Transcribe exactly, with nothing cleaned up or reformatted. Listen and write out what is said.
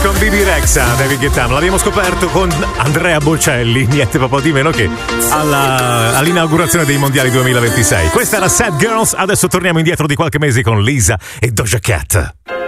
con Bibi Rexha, David Guetta. L'abbiamo scoperto con Andrea Bocelli, niente proprio di meno che alla, all'inaugurazione dei mondiali duemilaventisei. Questa era Sad Girls, adesso torniamo indietro di qualche mese con Lisa e Doja Cat.